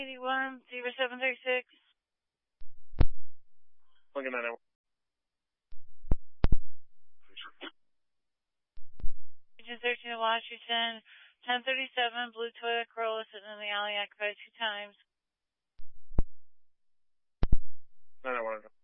810736. Looking at it. Region 13 of Washington, 1037, blue Toyota Corolla sitting in the alley, occupied 2 times. 911.